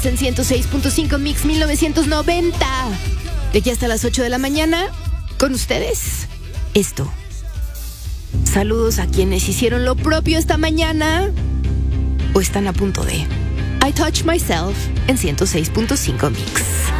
En 106.5 Mix 1990. De aquí hasta las 8 de la mañana, con ustedes, esto. Saludos a quienes hicieron lo propio esta mañana o están a punto de. I Touch Myself en 106.5 Mix.